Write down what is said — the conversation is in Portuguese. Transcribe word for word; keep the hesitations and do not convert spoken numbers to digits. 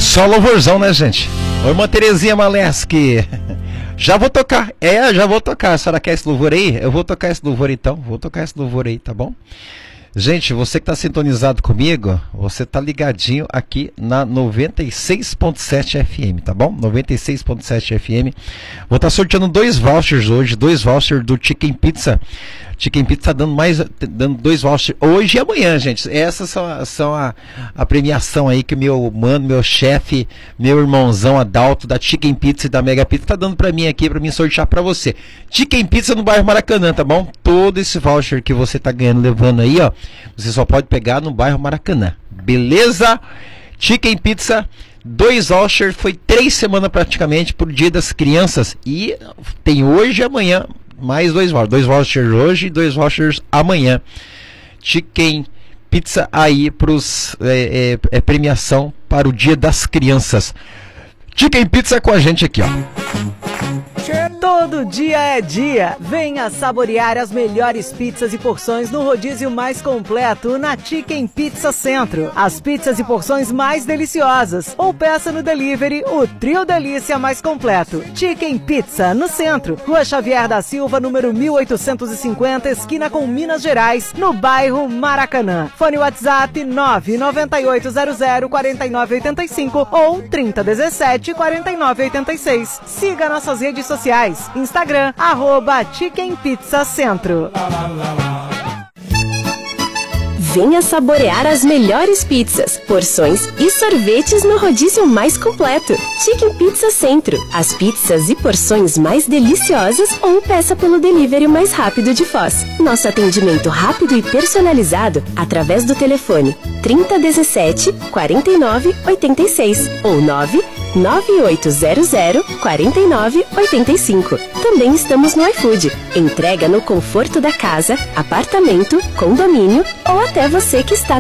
Só louvorzão, né, gente? Oi, irmã Terezinha Maleski. Já vou tocar. É, já vou tocar. A senhora quer esse louvor aí? Eu vou tocar esse louvor então. Vou tocar esse louvor aí, tá bom? Gente, você que está sintonizado comigo, você está ligadinho aqui na noventa e seis ponto sete F M, tá bom? noventa e seis ponto sete F M. Vou estar tá sorteando dois vouchers hoje, dois vouchers do Chicken Pizza. Chicken Pizza tá dando mais, dando dois vouchers hoje e amanhã, gente. Essas são, são a, a premiação aí que meu mano, meu chefe, meu irmãozão Adalto da Chicken Pizza e da Mega Pizza tá dando pra mim aqui, pra mim sortear pra você. Chicken Pizza no bairro Maracanã, tá bom? Todo esse voucher que você tá ganhando, levando aí, ó, você só pode pegar no bairro Maracanã. Beleza? Chicken Pizza, dois vouchers, foi três semanas praticamente pro Dia das Crianças. E tem hoje e amanhã mais dois vouchers. Dois vouchers hoje e dois vouchers amanhã. Chicken Pizza aí pros é, é, é premiação para o Dia das Crianças. Chicken Pizza com a gente aqui, ó. Todo dia é dia. Venha saborear as melhores pizzas e porções no rodízio mais completo na Chicken Pizza Centro. As pizzas e porções mais deliciosas. Ou peça no delivery o trio delícia mais completo. Chicken Pizza no Centro, Rua Xavier da Silva, número mil oitocentos e cinquenta, esquina com Minas Gerais, no bairro Maracanã. Fone WhatsApp nove nove oito zero zero quatro nove oito cinco ou trinta dezessete quarenta e nove oitenta e seis. Siga nossas redes sociais. Instagram, arroba Chicken Pizza Centro. Venha saborear as melhores pizzas, porções e sorvetes no rodízio mais completo. Chicken Pizza Centro. As pizzas e porções mais deliciosas ou peça pelo delivery mais rápido de Foz. Nosso atendimento rápido e personalizado através do telefone trinta dezessete quarenta e nove oitenta e seis ou nove nove oito zero zero quatro nove oito cinco. Também estamos no iFood. Entrega no conforto da casa, apartamento, condomínio ou até você que está